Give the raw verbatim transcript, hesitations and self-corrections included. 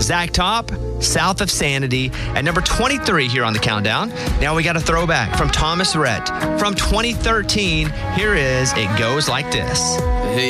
Zach Top, South of Sanity, at number twenty-three here on the countdown. Now we got a throwback from Thomas Rhett. From twenty thirteen, here is It Goes Like This. Hey,